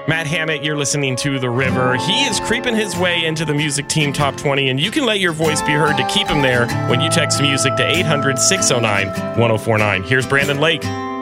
Matt Hammett, you're listening to The River. He is creeping his way into the Music Team Top 20, and you can let your voice be heard to keep him there when you text music to 800-609-1049. Here's Brandon Lake.